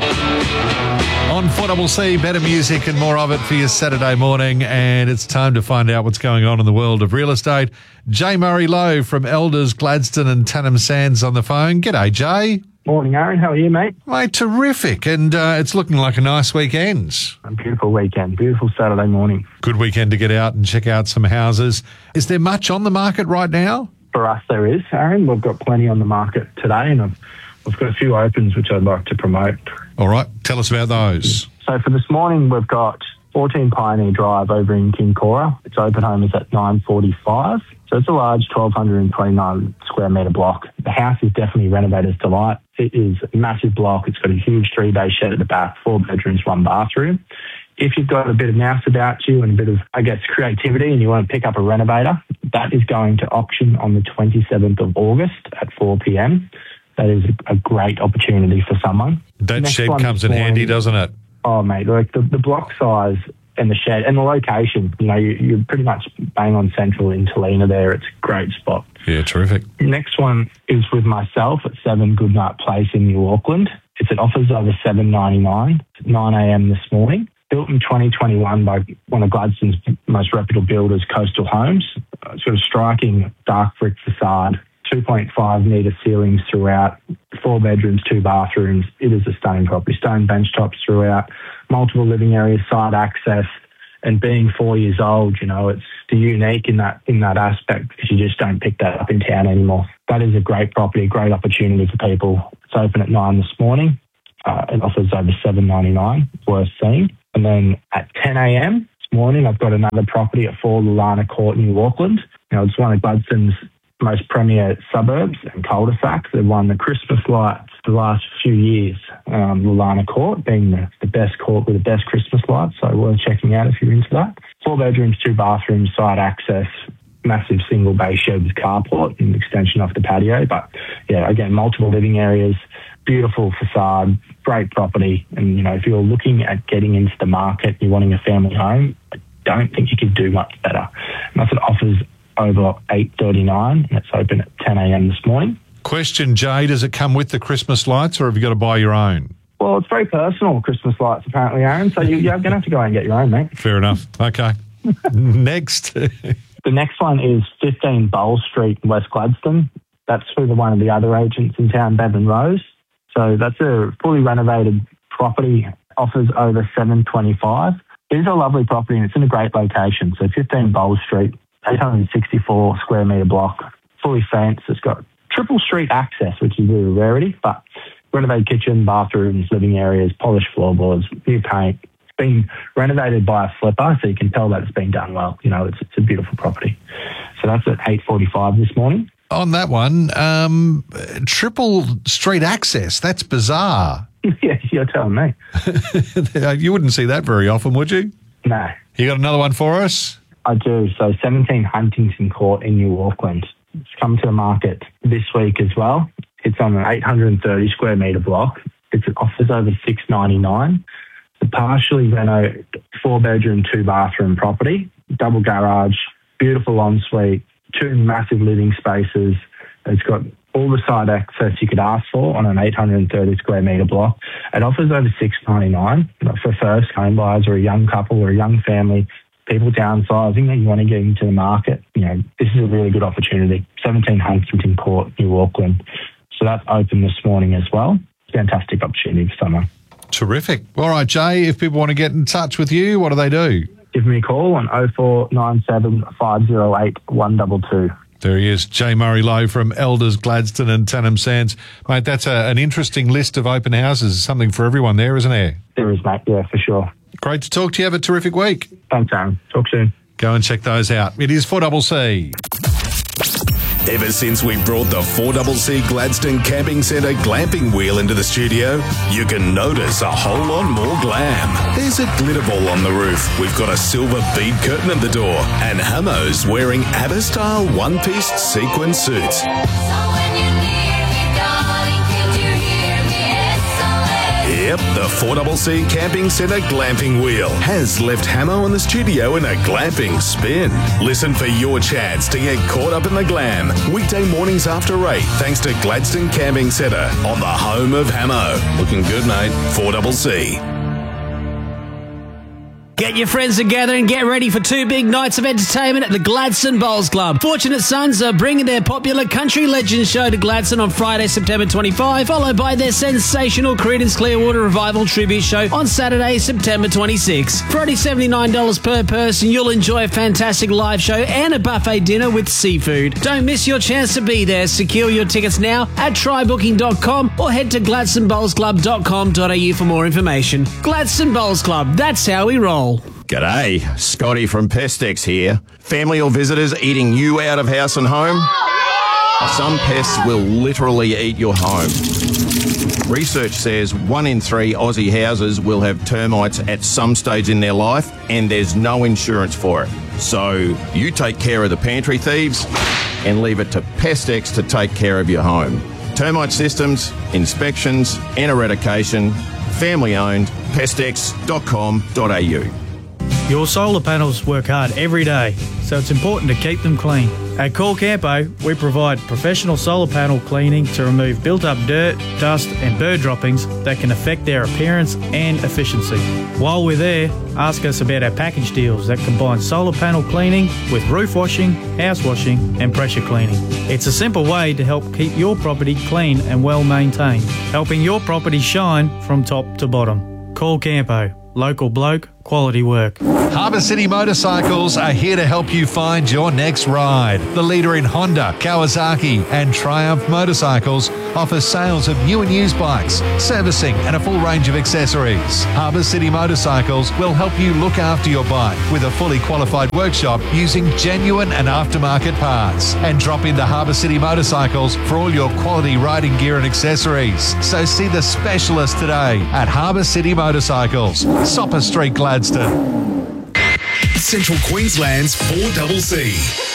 On 4CC, better music and more of it for your Saturday morning, and it's time to find out what's going on in the world of real estate. J. Murray Lowe from Elders, Gladstone and Tannum Sands on the phone. G'day, Jay. Morning, Aaron. How are you, mate? Mate, terrific, and it's looking like a nice weekend. A beautiful weekend, beautiful Saturday morning. Good weekend to get out and check out some houses. Is there much on the market right now? For us, there is, Aaron. We've got plenty on the market today, and we've got a few opens which I'd like to promote. All right, tell us about those. So for this morning, we've got 14 Pioneer Drive over in Kincora. Its open home is at 9:45. So it's a large 1,229 square metre block. The house is definitely renovator's delight. It is a massive block. It's got a huge 3-bay shed at the back, 4 bedrooms, 1 bathroom. If you've got a bit of mouse about you and a bit of, creativity and you want to pick up a renovator, that is going to auction on the 27th of August at 4 p.m. That is a great opportunity for someone. That shed comes in handy, doesn't it? Oh, mate, like the block size and the shed and the location, you're pretty much bang on central in Talina there. It's a great spot. Yeah, terrific. Next one is with myself at 7 Goodnight Place in New Auckland. It's at offers over $799 at 9 a.m. this morning. Built in 2021 by one of Gladstone's most reputable builders, Coastal Homes. It's got a striking dark brick facade, 2.5 metre ceilings throughout, 4 bedrooms, 2 bathrooms. It is a stunning property. Stone bench tops throughout, multiple living areas, side access, and being 4 years old, it's unique in that aspect because you just don't pick that up in town anymore. That is a great property, a great opportunity for people. It's open at 9 this morning. It offers over $799. Worth seeing. And then at 10 a.m. this morning, I've got another property at 4 Lulana Court, New Auckland. It's one of Gladstone's most premier suburbs and cul-de-sacs. They've won the Christmas lights for the last few years. Lulana Court being the best court with the best Christmas lights, so worth checking out if you're into that. 4 bedrooms, 2 bathrooms, side access, massive single bay shed with carport and extension off the patio. But yeah, again, multiple living areas, beautiful facade, great property. And, if you're looking at getting into the market, you're wanting a family home, I don't think you could do much better. And that's what offers over $839, and it's open at 10 a.m. this morning. Question, Jay, does it come with the Christmas lights or have you got to buy your own? Well, it's very personal, Christmas lights, apparently, Aaron, so you're going to have to go and get your own, mate. Fair enough. Okay. Next. The next one is 15 Bowl Street in West Gladstone. That's through one of the other agents in town, Bevan Rose. So that's a fully renovated property, offers over $725. It is a lovely property and it's in a great location. So 15 Bowl Street, 864 square metre block, fully fenced. It's got triple street access, which is a rarity, but renovated kitchen, bathrooms, living areas, polished floorboards, new paint. It's been renovated by a flipper, so you can tell that it's been done well. It's a beautiful property. So that's at 8:45 this morning. On that one, triple street access, that's bizarre. Yeah, you're telling me. You wouldn't see that very often, would you? No. You got another one for us? I do. So 17 Huntington Court in New Auckland. It's come to the market this week as well. It's on an 830 square metre block. It offers over $699. It's a partially renovated 4 bedroom, 2 bathroom property, double garage, beautiful ensuite, 2 massive living spaces. It's got all the side access you could ask for on an 830 square metre block. It offers over $699 for first home buyers or a young couple or a young family, people downsizing that you want to get into the market. This is a really good opportunity. 17 Huntington Court, New Auckland. So that's open this morning as well. Fantastic opportunity for someone. Terrific. All right, Jay, if people want to get in touch with you, what do they do? Give me a call on 0497 508 122. There he is, J. Murray Lowe from Elders, Gladstone and Tannum Sands. Mate, that's an interesting list of open houses. Something for everyone there, isn't there? There is, mate. Yeah, for sure. Great to talk to you. Have a terrific week. Thanks, Aaron. Talk soon. Go and check those out. It is 4CC. Ever since we brought the 4CC Gladstone Camping Centre glamping wheel into the studio, you can notice a whole lot more glam. There's a glitter ball on the roof. We've got a silver bead curtain at the door, and Hamos wearing ABBA-style one-piece sequin suits. Yep, the 4CC Camping Centre Glamping Wheel has left Hamo in the studio in a glamping spin. Listen for your chance to get caught up in the glam. Weekday mornings after 8, thanks to Gladstone Camping Centre on the home of Hamo. Looking good, mate. 4CC. Get your friends together and get ready for 2 big nights of entertainment at the Gladstone Bowls Club. Fortunate Sons are bringing their popular Country Legends show to Gladstone on Friday, September 25, followed by their sensational Creedence Clearwater Revival tribute show on Saturday, September 26. For only $79 per person, you'll enjoy a fantastic live show and a buffet dinner with seafood. Don't miss your chance to be there. Secure your tickets now at trybooking.com or head to gladstonebowlsclub.com.au for more information. Gladstone Bowls Club, that's how we roll. G'day, Scotty from Pestex here. Family or visitors eating you out of house and home? Some pests will literally eat your home. Research says 1 in 3 Aussie houses will have termites at some stage in their life, and there's no insurance for it. So you take care of the pantry thieves and leave it to Pestex to take care of your home. Termite systems, inspections and eradication. Family owned. Pestex.com.au. Your solar panels work hard every day, so it's important to keep them clean. At Call Campo, we provide professional solar panel cleaning to remove built-up dirt, dust and bird droppings that can affect their appearance and efficiency. While we're there, ask us about our package deals that combine solar panel cleaning with roof washing, house washing and pressure cleaning. It's a simple way to help keep your property clean and well maintained, helping your property shine from top to bottom. Call Campo. Local bloke, quality work. Harbour City Motorcycles are here to help you find your next ride. The leader in Honda, Kawasaki and Triumph motorcycles offers sales of new and used bikes, servicing and a full range of accessories. Harbour City Motorcycles will help you look after your bike with a fully qualified workshop using genuine and aftermarket parts. And drop into Harbour City Motorcycles for all your quality riding gear and accessories. So see the specialist today at Harbour City Motorcycles, Sopper Street, Gladstone. Central Queensland's 4CC.